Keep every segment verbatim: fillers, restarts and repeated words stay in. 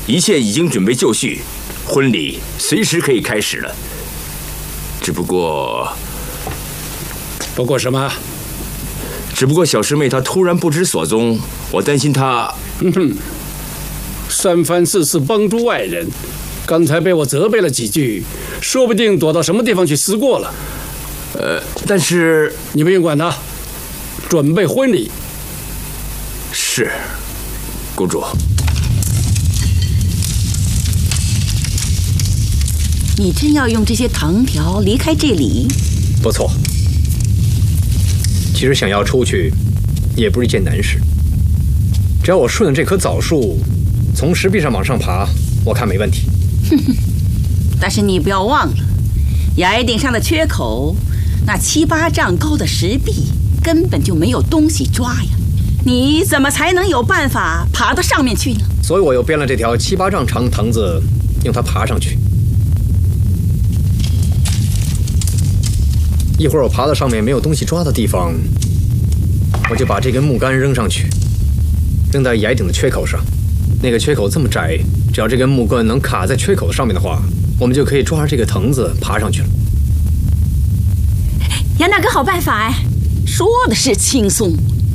一切已经准备就绪，婚礼随时可以开始了。只不过， 不过什么？ 只不过小师妹她突然不知所踪，我担心她。 嗯哼，三番四次帮助外人，刚才被我责备了几句，说不定躲到什么地方去思过了。 呃，但是你不用管他，准备婚礼。 是，公主。 你真要用这些藤条离开这里？ 不错。其实想要出去，也不是一件难事。只要我顺着这棵枣树，从石壁上往上爬，我看没问题。 哼哼，但是你不要忘了，崖顶上的缺口，那七八丈高的石壁根本就没有东西抓呀，你怎么才能有办法爬到上面去呢？ 所以我又编了这条七八丈长的藤子，用它爬上去。一会儿我爬到上面没有东西抓的地方，我就把这根木杆扔上去，扔在崖顶的缺口上。那个缺口这么窄，只要这根木棍能卡在缺口上面的话，我们就可以抓着这个藤子爬上去了。 呀，那个好办法哎！说的是轻松，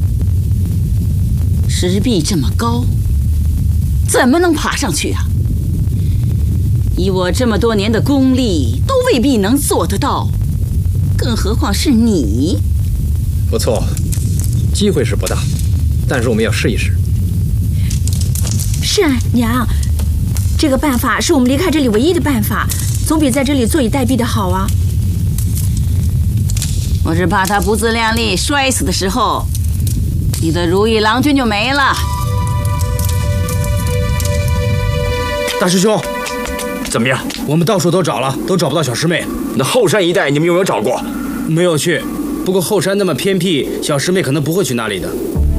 石壁这么高，怎么能爬上去啊？以我这么多年的功力，都未必能做得到，更何况是你。 不错，机会是不大，但是我们要试一试。 是啊，娘，这个办法是我们离开这里唯一的办法，总比在这里坐以待毙的好啊。 我是怕他不自量力摔死的时候，你的如意郎君就没了。 大师兄， 怎么样？ 我们到处都找了，都找不到小师妹。 那后山一带你们有没有找过？ 没有去，不过后山那么偏僻，小师妹可能不会去那里的。